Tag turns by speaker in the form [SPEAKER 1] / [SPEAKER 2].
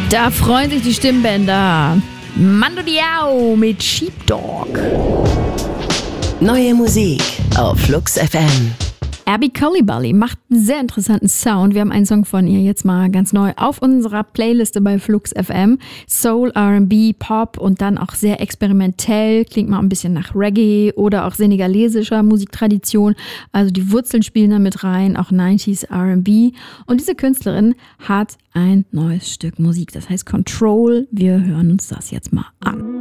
[SPEAKER 1] Da freuen sich die Stimmbänder. Mando Diao mit Sheepdog.
[SPEAKER 2] Neue Musik auf Flux FM.
[SPEAKER 1] Abby Coulibaly macht einen sehr interessanten Sound. Wir haben einen Song von ihr jetzt mal ganz neu auf unserer Playliste bei Flux FM. Soul, R&B, Pop und dann auch sehr experimentell. Klingt mal ein bisschen nach Reggae oder auch senegalesischer Musiktradition. Also die Wurzeln spielen da mit rein, auch 90s R&B. Und diese Künstlerin hat ein neues Stück Musik. Das heißt Control. Wir hören uns das jetzt mal an.